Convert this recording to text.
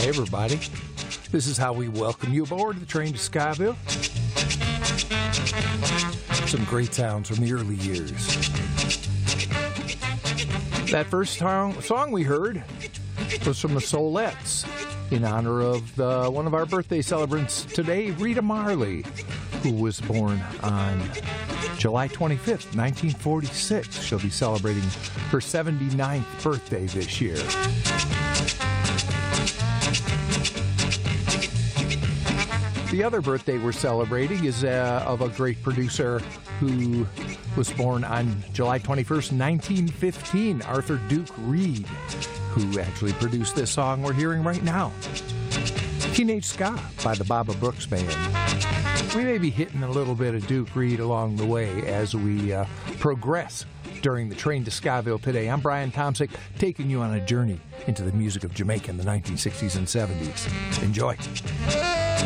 Hey, everybody. This is how we welcome you aboard the train to Skyville. Some great sounds from the early years. That first song we heard was from the Soulettes in honor of one of our birthday celebrants today, Rita Marley, who was born on July 25th, 1946. She'll be celebrating her 79th birthday this year. The other birthday we're celebrating is of a great producer who was born on July 21st, 1915, Arthur Duke Reid, who actually produced this song we're hearing right now, Teenage Ska by the Baba Brooks Band. We may be hitting a little bit of Duke Reid along the way as we progress during the train to Skyville today. I'm Brian Tomsick, taking you on a journey into the music of Jamaica in the 1960s and 70s. Enjoy.